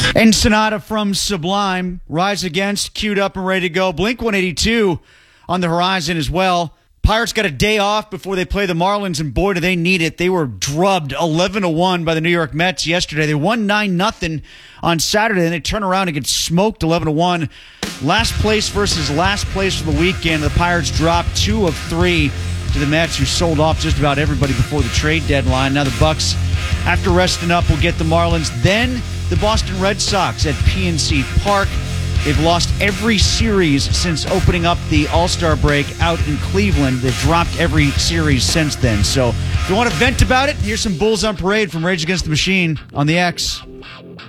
Ensenada from Sublime, Rise Against, queued up and ready to go. Blink-182 on the horizon as well. Pirates got a day off before they play the Marlins, and boy, do they need it. They were drubbed 11-1 by the New York Mets yesterday. They won 9-0 on Saturday, and they turn around and get smoked 11-1. Last place versus last place for the weekend. The Pirates dropped 2 of 3 to the Mets, who sold off just about everybody before the trade deadline. Now the Bucks, after resting up, will get the Marlins. Then the Boston Red Sox at PNC Park. They've lost every series since opening up the All-Star break out in Cleveland. They've dropped every series since then. So if you want to vent about it, here's some Bulls on Parade from Rage Against the Machine on the X.